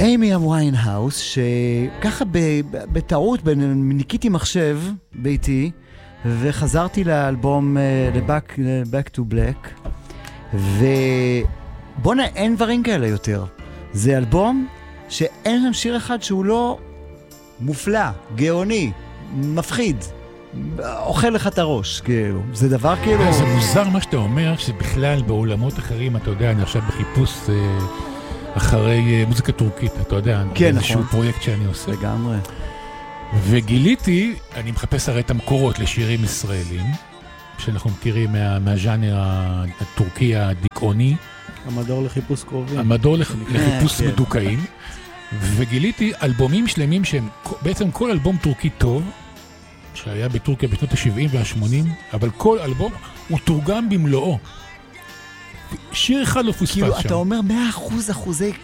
אימי ויינהאוס, שככה בטעות ניקיתי מחשב ביתי, וחזרתי לאלבום Back to Black, ובונה, אין דברים כאלה יותר. זה אלבום שאין שם שיר אחד שהוא לא מופלא, גאוני, מפחיד, אוכל לך את הראש, כאילו. זה דבר כאילו... זה מוזר מה שאתה אומר, שבכלל בעולמות אחרים, אתה יודע, אני עכשיו בחיפוש אחרי מוזיקה טורקית, אתה יודע, כן, איזשהו נכון. פרויקט שאני עושה. לגמרי. וגיליתי, אני מחפש הרי את המקורות לשירים ישראלים, שאנחנו מכירים מהז'אנר הטורקי הדיכאוני. המדור לחיפוש קרובים. המדור לחיפוש מדוכאים. וגיליתי אלבומים שלמים שהם בעצם כל אלבום טורקי טוב, שהיה בטורקיה בשנות ה-70 וה-80, אבל כל אלבום הוא תורגם במלואו. שיר אחד לא פוספס שם. כאילו, אתה אומר 100% אחוזי